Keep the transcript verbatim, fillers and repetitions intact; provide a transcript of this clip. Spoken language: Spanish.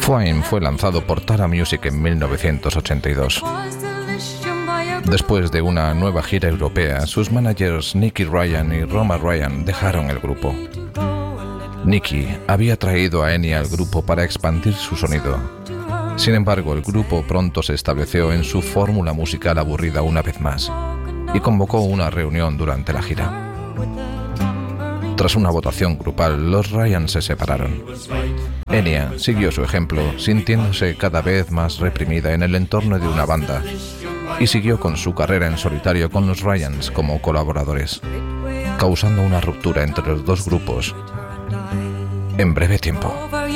Fine fue lanzado por Tara Music en mil novecientos ochenta y dos. Después de una nueva gira europea, sus managers Nicky Ryan y Roma Ryan dejaron el grupo. Nicky había traído a Enya al grupo para expandir su sonido. Sin embargo, el grupo pronto se estableció en su fórmula musical aburrida una vez más y convocó una reunión durante la gira. Tras una votación grupal, los Ryan se separaron. Enya siguió su ejemplo, sintiéndose cada vez más reprimida en el entorno de una banda, y siguió con su carrera en solitario con los Ryans como colaboradores, causando una ruptura entre los dos grupos en breve tiempo.